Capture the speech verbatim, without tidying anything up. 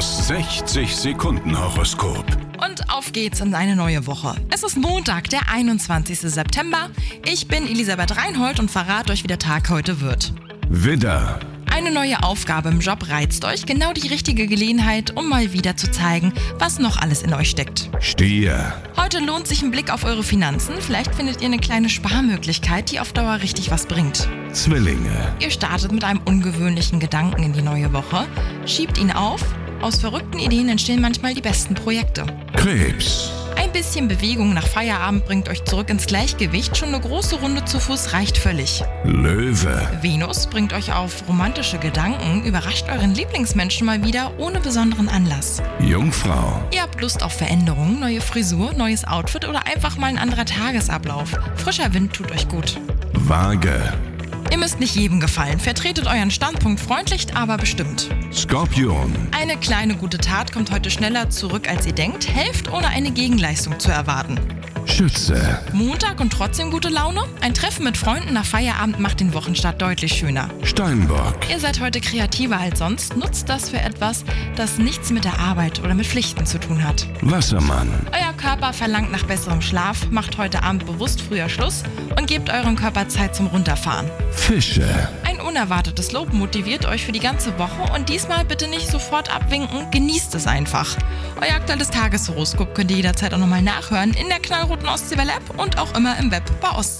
Das sechzig-Sekunden-Horoskop. Und auf geht's in eine neue Woche. Es ist Montag, der einundzwanzigsten September. Ich bin Elisabeth Reinhold und verrate euch, wie der Tag heute wird. Widder, Eine neue Aufgabe im Job reizt euch, genau die richtige Gelegenheit, um mal wieder zu zeigen, was noch alles in euch steckt. Stier, Heute lohnt sich ein Blick auf eure Finanzen. Vielleicht findet ihr eine kleine Sparmöglichkeit, die auf Dauer richtig was bringt. Zwillinge, Ihr startet mit einem ungewöhnlichen Gedanken in die neue Woche, schiebt ihn auf. Aus verrückten Ideen entstehen manchmal die besten Projekte. Krebs, Ein bisschen Bewegung nach Feierabend bringt euch zurück ins Gleichgewicht. Schon eine große Runde zu Fuß reicht völlig. Löwe, Venus bringt euch auf romantische Gedanken, überrascht euren Lieblingsmenschen mal wieder ohne besonderen Anlass. Jungfrau, Ihr habt Lust auf Veränderungen, neue Frisur, neues Outfit oder einfach mal ein anderer Tagesablauf. Frischer Wind tut euch gut. Waage, Ihr müsst nicht jedem gefallen. Vertretet euren Standpunkt freundlich, aber bestimmt. Skorpion, Eine kleine gute Tat kommt heute schneller zurück, als ihr denkt. Helft, ohne eine Gegenleistung zu erwarten. Schütze, Montag und trotzdem gute Laune? Ein Treffen mit Freunden nach Feierabend macht den Wochenstart deutlich schöner. Steinbock, Ihr seid heute kreativer als sonst. Nutzt das für etwas, das nichts mit der Arbeit oder mit Pflichten zu tun hat. Wassermann, Euer Körper verlangt nach besserem Schlaf. Macht heute Abend bewusst früher Schluss und gebt eurem Körper Zeit zum Runterfahren. Fische, Ein unerwartetes Lob motiviert euch für die ganze Woche und diesmal bitte nicht sofort abwinken, genießt es einfach. Euer aktuelles Tageshoroskop könnt ihr jederzeit auch nochmal nachhören in der knallroten Ostseewelle App und auch immer im Web bei Ostsee.